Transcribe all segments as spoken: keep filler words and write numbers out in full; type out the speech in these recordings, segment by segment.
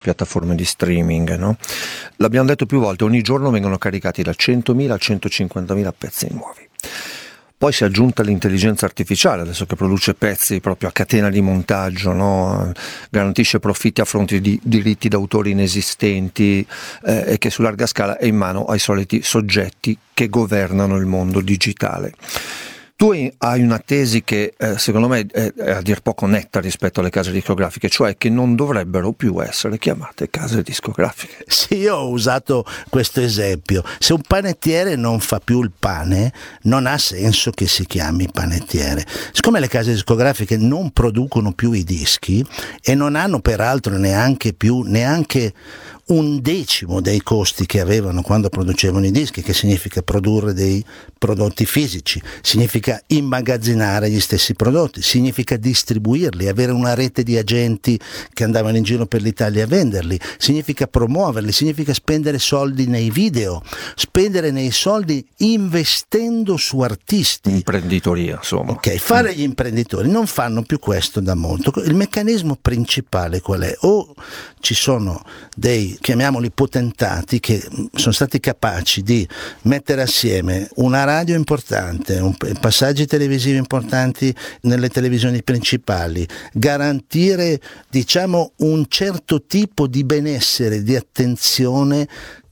piattaforme di streaming, no? L'abbiamo detto più volte, ogni giorno vengono caricati da centomila a centocinquantamila pezzi nuovi. Poi si è aggiunta l'intelligenza artificiale, adesso che produce pezzi proprio a catena di montaggio, no? Garantisce profitti a fronte di diritti d'autore inesistenti eh, e che su larga scala è in mano ai soliti soggetti che governano il mondo digitale. Tu hai una tesi che eh, secondo me è, è a dir poco netta rispetto alle case discografiche, cioè che non dovrebbero più essere chiamate case discografiche. Sì, io ho usato questo esempio. Se un panettiere non fa più il pane, non ha senso che si chiami panettiere. Siccome le case discografiche non producono più i dischi e non hanno peraltro neanche più neanche un decimo dei costi che avevano quando producevano i dischi, che significa produrre dei prodotti fisici, significa immagazzinare gli stessi prodotti, significa distribuirli, avere una rete di agenti che andavano in giro per l'Italia a venderli, significa promuoverli, significa spendere soldi nei video, spendere nei soldi investendo su artisti. Imprenditoria, insomma. Ok, fare gli imprenditori non fanno più questo da molto. Il meccanismo principale qual è? O ci sono dei, chiamiamoli potentati, che sono stati capaci di mettere assieme una radio importante, un, passaggi televisivi importanti nelle televisioni principali, garantire diciamo un certo tipo di benessere, di attenzione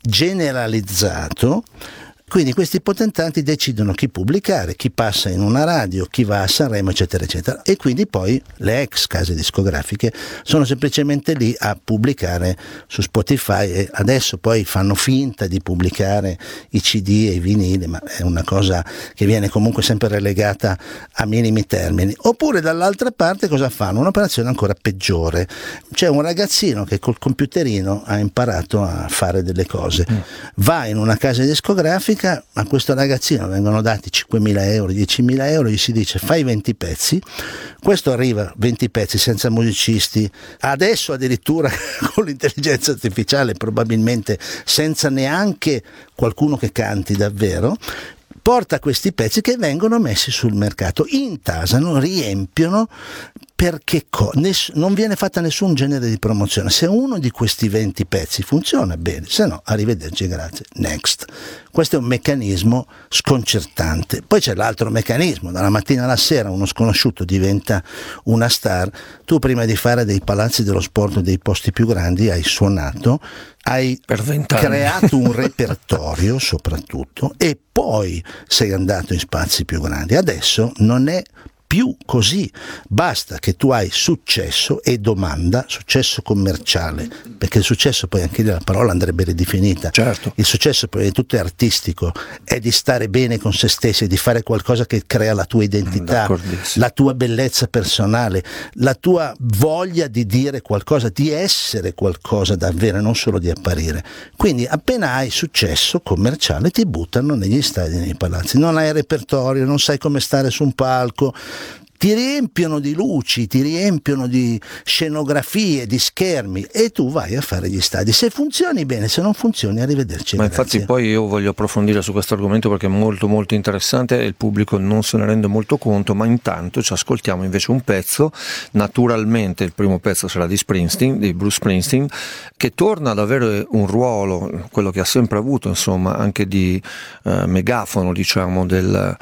generalizzato. Quindi questi potentati decidono chi pubblicare, chi passa in una radio, chi va a Sanremo, eccetera, eccetera. E quindi poi le ex case discografiche sono semplicemente lì a pubblicare su Spotify, e adesso poi fanno finta di pubblicare i C D e i vinili, ma è una cosa che viene comunque sempre relegata a minimi termini. Oppure dall'altra parte cosa fanno? Un'operazione ancora peggiore. C'è un ragazzino che col computerino ha imparato a fare delle cose, va in una casa discografica, a questo ragazzino vengono dati cinquemila euro, diecimila euro, gli si dice fai venti pezzi, questo arriva venti pezzi senza musicisti, adesso addirittura con l'intelligenza artificiale probabilmente senza neanche qualcuno che canti davvero, porta questi pezzi che vengono messi sul mercato, intasano, riempiono, perché co- ness- non viene fatta nessun genere di promozione. Se uno di questi venti pezzi funziona bene, se no arrivederci, grazie, next. Questo è un meccanismo sconcertante. Poi c'è l'altro meccanismo: dalla mattina alla sera uno sconosciuto diventa una star. Tu prima di fare dei palazzi dello sport, dei posti più grandi, hai suonato, hai creato un repertorio soprattutto, e poi sei andato in spazi più grandi. Adesso non è più così, basta che tu hai successo e domanda, successo commerciale, perché il successo poi anche lì la parola andrebbe ridefinita. Certo. Il successo prima di tutto è artistico, è di stare bene con se stessi, di fare qualcosa che crea la tua identità, la tua bellezza personale, la tua voglia di dire qualcosa, di essere qualcosa davvero, non solo di apparire. Quindi appena hai successo commerciale ti buttano negli stadi, nei palazzi, non hai repertorio, non sai come stare su un palco, ti riempiono di luci, ti riempiono di scenografie, di schermi, e tu vai a fare gli stadi. Se funzioni bene, se non funzioni, arrivederci. Ma grazie. infatti poi io voglio approfondire su questo argomento perché è molto molto interessante e il pubblico non se ne rende molto conto, ma intanto ci ascoltiamo invece un pezzo. Naturalmente il primo pezzo sarà di Springsteen, di Bruce Springsteen, che torna ad avere un ruolo, quello che ha sempre avuto, insomma, anche di eh, megafono, diciamo, del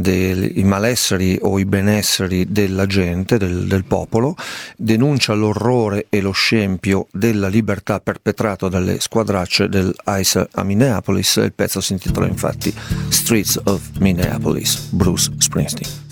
dei malesseri o i benesseri della gente, del, del popolo, denuncia l'orrore e lo scempio della libertà perpetrato dalle squadracce dell'ICE a Minneapolis. Il pezzo si intitola infatti Streets of Minneapolis, Bruce Springsteen.